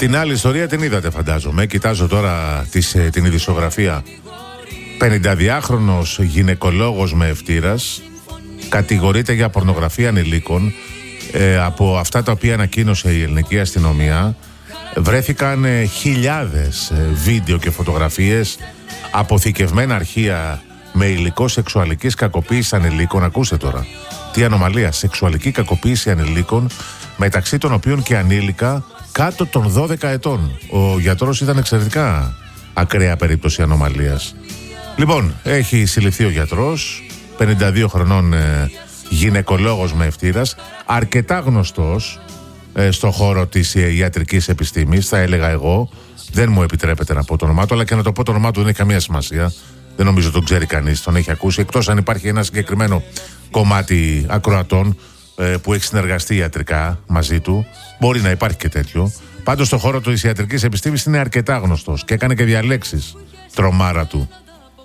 Την άλλη ιστορία την είδατε, φαντάζομαι. Κοιτάζω τώρα την ειδησιογραφία. 52χρονος γυναικολόγος με ευτήρας κατηγορείται για πορνογραφία ανηλίκων. Από αυτά τα οποία ανακοίνωσε η ελληνική αστυνομία, βρέθηκαν χιλιάδες βίντεο και φωτογραφίες, αποθηκευμένα αρχεία με υλικό σεξουαλικής κακοποίησης ανηλίκων. Ακούστε τώρα, τι ανομαλία! Σεξουαλική κακοποίηση ανηλίκων, μεταξύ των οποίων και ανήλικα κάτω των 12 ετών. Ο γιατρός ήταν εξαιρετικά ακραία περίπτωση ανομαλίας. Λοιπόν, έχει συλληφθεί ο γιατρός, 52 χρονών γυναικολόγος με ευτήρας, αρκετά γνωστός στο χώρο της ιατρικής επιστήμης, θα έλεγα εγώ. Δεν μου επιτρέπεται να πω το όνομά του, αλλά και να το πω το όνομά του δεν έχει καμία σημασία. Δεν νομίζω τον ξέρει κανείς, τον έχει ακούσει, εκτός αν υπάρχει ένα συγκεκριμένο κομμάτι ακροατών που έχει συνεργαστεί ιατρικά μαζί του. Μπορεί να υπάρχει και τέτοιο. Πάντως στο χώρο της ιατρικής επιστήμης είναι αρκετά γνωστός και έκανε και διαλέξεις, τρομάρα του.